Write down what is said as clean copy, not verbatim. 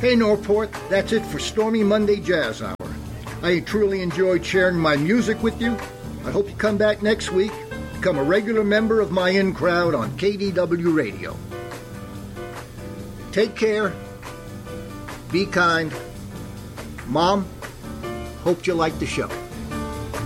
Hey Northport, that's it for Stormy Monday Jazz Hour. I truly enjoyed sharing my music with you. I hope you come back next week, become a regular member of my in-crowd on KDW Radio. Take care. Be kind. Mom, hope you like the show.